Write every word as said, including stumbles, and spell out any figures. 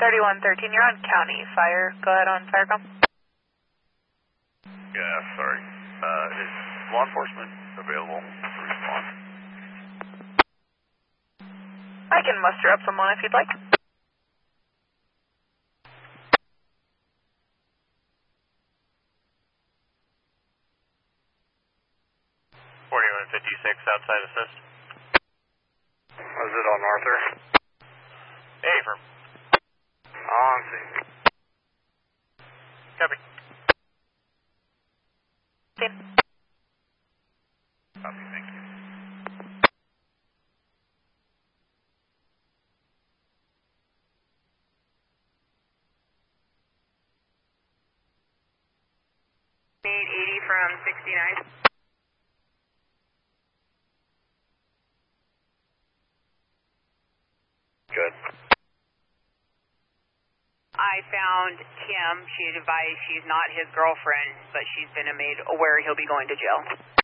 thirty-one thirteen, you're on county fire. Go ahead on Firecom. Yeah, sorry. Uh, is law enforcement available to respond? I can muster up someone if you'd like. forty-one fifty-six outside assist. Was it on Arthur? Hey, from. On scene. Copy. Scene. Copy, thank you. eight eighty from sixty-nine. Good. I found Kim. She advised she's not his girlfriend, but she's been made aware he'll be going to jail.